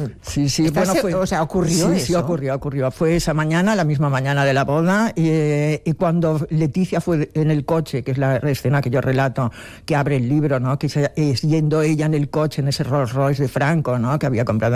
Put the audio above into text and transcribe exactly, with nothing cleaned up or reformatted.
Sí, sí, Estás, bueno, fue, o sea, ocurrió sí, eso. Sí, ocurrió, ocurrió. Fue esa mañana, la misma mañana de la boda, y, y cuando Leticia fue en el coche, que es la escena que yo relato, que abre el libro, ¿no? Que se, es yendo ella en el coche, en ese Rolls Royce de Franco, ¿no? Que había comprado